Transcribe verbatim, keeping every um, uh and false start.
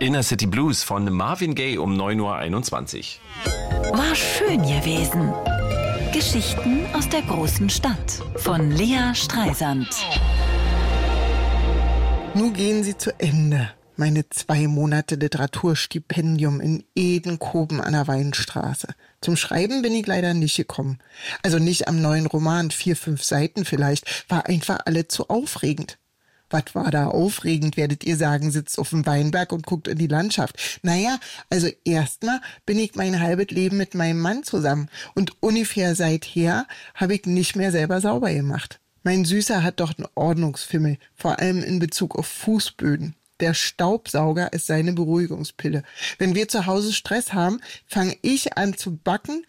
Inner City Blues von Marvin Gaye um neun Uhr einundzwanzig. War schön gewesen. Geschichten aus der großen Stadt von Lea Streisand. Nun gehen sie zu Ende. Meine zwei Monate Literaturstipendium in Edenkoben an der Weinstraße. Zum Schreiben bin ich leider nicht gekommen. Also nicht am neuen Roman, vier, fünf Seiten vielleicht, war einfach alle zu aufregend. Was war da aufregend, werdet ihr sagen, sitzt auf dem Weinberg und guckt in die Landschaft. Naja, also erstmal bin ich mein halbes Leben mit meinem Mann zusammen und ungefähr seither habe ich nicht mehr selber sauber gemacht. Mein Süßer hat doch einen Ordnungsfimmel, vor allem in Bezug auf Fußböden. Der Staubsauger ist seine Beruhigungspille. Wenn wir zu Hause Stress haben, fange ich an zu backen,